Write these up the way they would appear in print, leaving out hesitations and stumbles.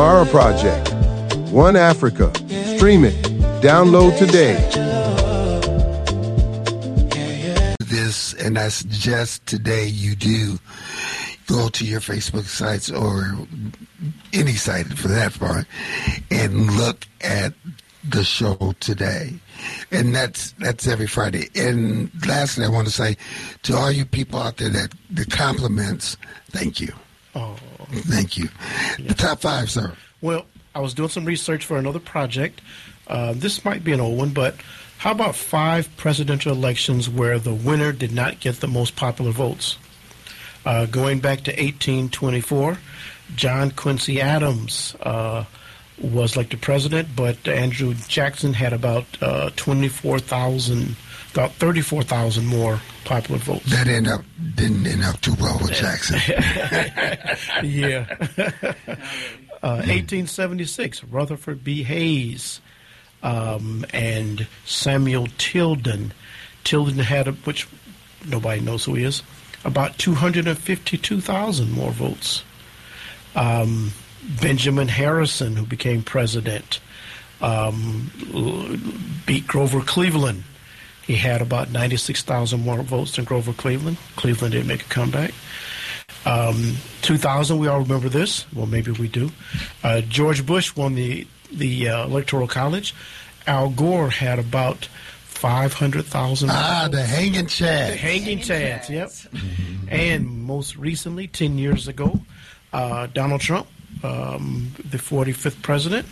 Our project, One Africa. Stream it. Download today. This, and that's just today. You do go to your Facebook sites or any site for that part and look at the show today. And that's every Friday. And lastly, I want to say to all you people out there that the compliments, thank you. Oh, thank you. Yeah. The top 5, sir. Well, I was doing some research for another project. This might be an old one, but how about 5 presidential elections where the winner did not get the most popular votes? Going back to 1824, John Quincy Adams was elected president, but Andrew Jackson had about 34,000 more popular votes. That didn't end up too well with Jackson. Yeah. 1876, Rutherford B. Hayes and Samuel Tilden. Tilden had, which nobody knows who he is, about 252,000 more votes. Benjamin Harrison, who became president, beat Grover Cleveland. He had about 96,000 more votes than Grover Cleveland. Cleveland didn't make a comeback. 2000, we all remember this. Well, maybe we do. George Bush won the Electoral College. Al Gore had about 500,000. The hanging chance. The hanging chance, yep. Mm-hmm. And most recently, 10 years ago, Donald Trump, the 45th president,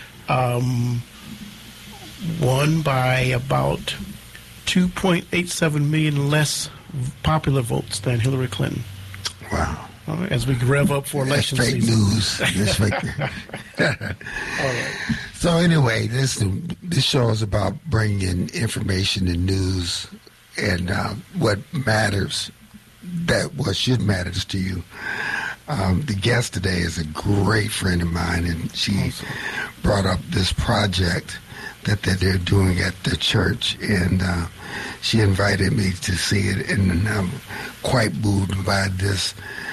won by about 2.87 million less popular votes than Hillary Clinton. Wow. As we rev up for election fake season. News. That's fake news. All right. So anyway, this show is about bringing information and news and what matters, what should matter to you. The guest today is a great friend of mine, and she brought up this project that they're doing at the church, and she invited me to see it, and I'm quite moved by this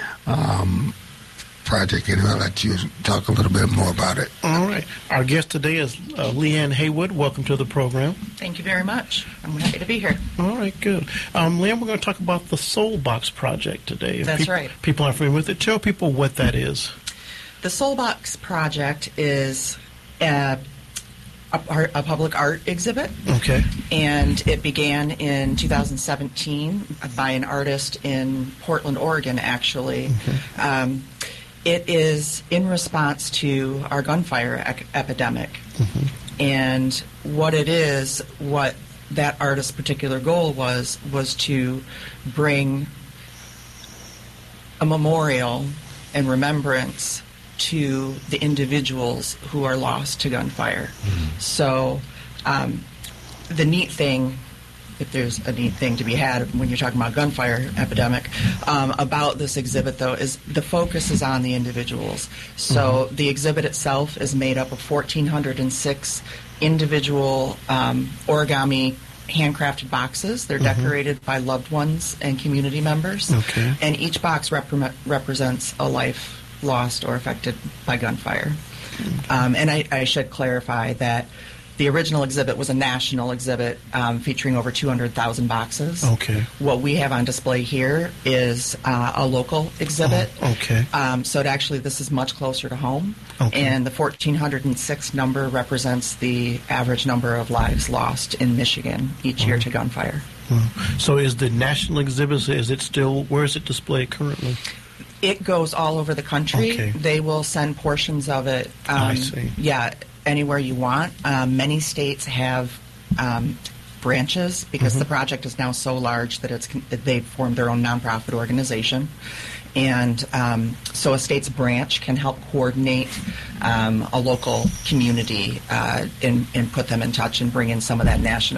project, and I'll let you talk a little bit more about it. All right. Our guest today is Leanne Haywood. Welcome to the program. Thank you very much. I'm happy to be here. All right, good. Leanne, we're going to talk about the Soul Box project today. That's right. People aren't familiar with it. Tell people what that is. The Soul Box project is a public art exhibit. Okay. And it began in 2017 by an artist in Portland, Oregon, actually. Okay. It is in response to our gunfire epidemic. Mm-hmm. And what that artist's particular goal was to bring a memorial and remembrance to the individuals who are lost to gunfire. Mm-hmm. So the neat thing, if there's a neat thing to be had when you're talking about gunfire epidemic, about this exhibit, though, is the focus is on the individuals. So the exhibit itself is made up of 1,406 individual origami handcrafted boxes. They're decorated by loved ones and community members. Okay. And each box represents a life lost or affected by gunfire. And I should clarify that the original exhibit was a national exhibit featuring over 200,000 boxes. Okay. What we have on display here is a local exhibit. Okay. So this is much closer to home. Okay. And the 1,406 number represents the average number of lives lost in Michigan each year to gunfire. So is the national exhibit, where is it displayed currently? It goes all over the country. Okay. They will send portions of it. I see. Yeah, anywhere you want. Many states have branches because the project is now so large that they've formed their own nonprofit organization. And so a state's branch can help coordinate a local community and put them in touch and bring in some of that national